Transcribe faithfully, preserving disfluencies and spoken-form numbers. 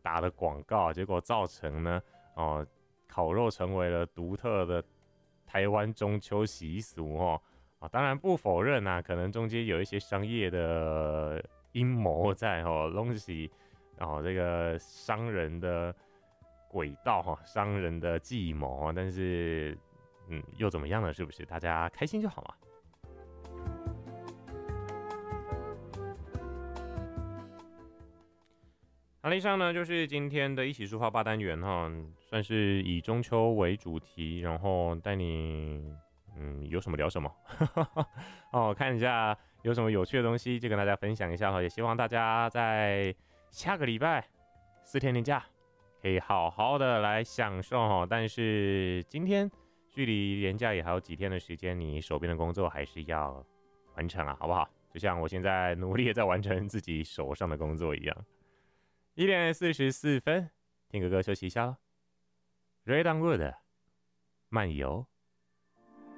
打的广告，结果造成呢，哦，烤肉成为了独特的台湾中秋习俗哦。啊，当然不否认啊，可能中间有一些商业的阴谋在哦，东西哦，这个商人的轨道哈，商人的计谋，但是嗯，又怎么样呢？是不是？大家开心就好嘛。好了，以上呢就是今天的一起抒发吧单元哈，算是以中秋为主题，然后带你嗯有什么聊什么哦，看一下有什么有趣的东西就跟大家分享一下哈，也希望大家在下个礼拜四天年假可以好好的来享受哈，但是今天距离年假也还有几天的时间，你手边的工作还是要完成啊，好不好？就像我现在努力在完成自己手上的工作一样。一点四十四分，听个歌休息一下咯。Red on Wood，漫游。